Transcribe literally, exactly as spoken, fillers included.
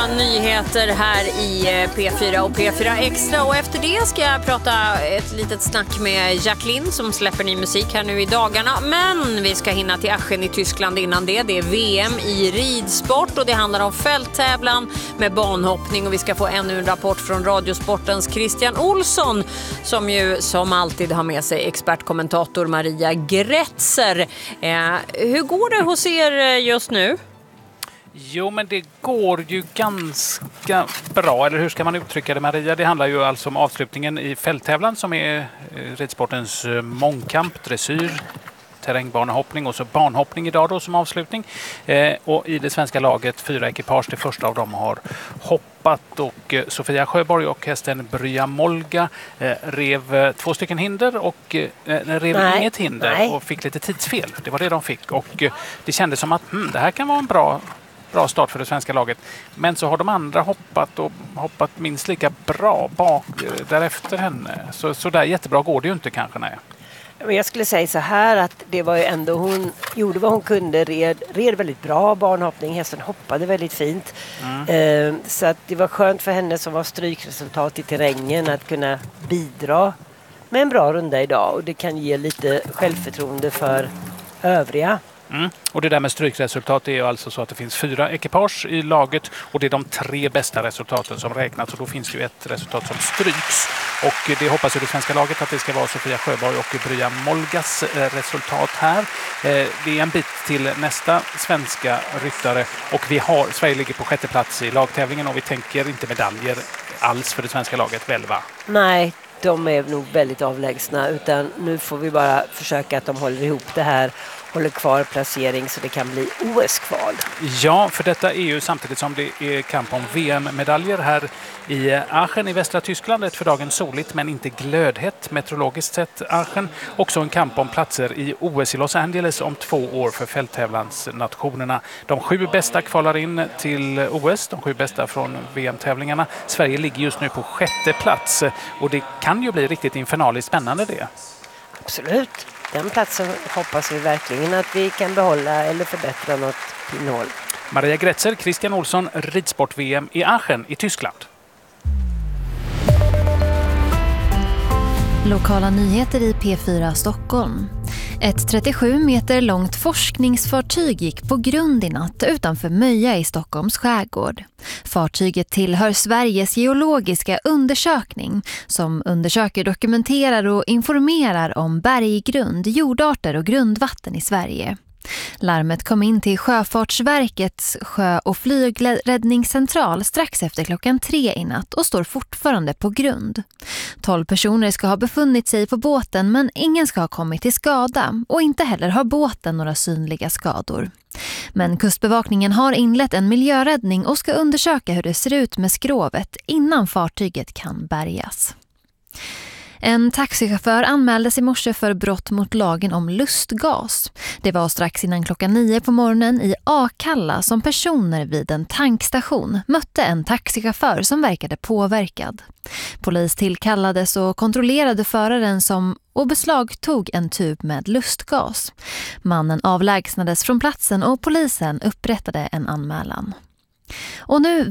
lokala nyheter här i P fyra och P fyra Extra. Och efter det ska jag prata ett litet snack med Jacqueline som släpper ny musik här nu i dagarna. Men vi ska hinna till Aachen i Tyskland innan det. Det är V M i ridsport och det handlar om fälttävlan med banhoppning. Och vi ska få ännu en rapport från Radiosportens Christian Olsson som ju som alltid har med sig expertkommentator Maria Gretzer. Eh, hur går det hos er just nu? Jo, men det går ju ganska bra, eller hur ska man uttrycka det, Maria? Det handlar ju alltså om avslutningen i fälttävlan som är ridsportens mångkamp, dressyr, terrängbanehoppning och så banhoppning idag då som avslutning. Eh, och i det svenska laget, fyra ekipage, det första av dem har hoppat och eh, Sofia Sjöborg och hästen Brya Molga eh, rev eh, två stycken hinder och eh, rev nej, inget hinder nej. och fick lite tidsfel. Det var det de fick och eh, det kändes som att hmm, det här kan vara en bra Bra start för det svenska laget. Men så har de andra hoppat och hoppat minst lika bra bak därefter henne. Så, så där jättebra går det ju inte kanske, nej. Men jag skulle säga så här att det var ju ändå hon gjorde vad hon kunde, red, red väldigt bra banhoppning, hästen hoppade väldigt fint. Mm. Eh, så att det var skönt för henne som var strykresultat i terrängen att kunna bidra med en bra runda idag och det kan ge lite självförtroende för övriga. Mm. Och det där med strykresultat är ju alltså så att det finns fyra ekipage i laget och det är de tre bästa resultaten som räknas och då finns det ju ett resultat som stryks och det hoppas ju det svenska laget att det ska vara Sofia Sjöborg och Brya Molgas resultat här. Eh, det är en bit till nästa svenska ryttare och vi har, Sverige ligger på sjätte plats i lagtävlingen och vi tänker inte medaljer alls för det svenska laget väl, va? Nej, de är nog väldigt avlägsna utan nu får vi bara försöka att de håller ihop det här, håller kvar placering så det kan bli O S-kval. Ja, för detta är ju samtidigt som det är kamp om V M-medaljer här i Aachen i västra Tyskland. Ett för dagen soligt men inte glödhett meteorologiskt sett Aachen. Också en kamp om platser i O S i Los Angeles om två år för fälttävlansnationerna. De sju bästa kvalar in till O S, de sju bästa från V M-tävlingarna. Sverige ligger just nu på sjätte plats och det kan ju bli riktigt infernaliskt spännande det. Absolut. Den platsen hoppas vi verkligen att vi kan behålla eller förbättra något innehåll. Maria Gretzer, Christian Olsson, ridsport-V M i Aachen i Tyskland. Lokala nyheter i P fyra Stockholm. Ett trettiosju meter långt forskningsfartyg gick på grund i natt utanför Möja i Stockholms skärgård. Fartyget tillhör Sveriges geologiska undersökning som undersöker, dokumenterar och informerar om berggrund, jordarter och grundvatten i Sverige. Larmet kom in till Sjöfartsverkets sjö- och flygräddningscentral strax efter klockan tre i natt och står fortfarande på grund. Tolv personer ska ha befunnit sig på båten men ingen ska ha kommit till skada och inte heller har båten några synliga skador. Men Kustbevakningen har inlett en miljöräddning och ska undersöka hur det ser ut med skrovet innan fartyget kan bärgas. En taxichaufför anmäldes i morse för brott mot lagen om lustgas. Det var strax innan klockan nio på morgonen i Akalla som personer vid en tankstation mötte en taxichaufför som verkade påverkad. Polis tillkallades och kontrollerade föraren som och beslagtog en tub med lustgas. Mannen avlägsnades från platsen och polisen upprättade en anmälan. Och nu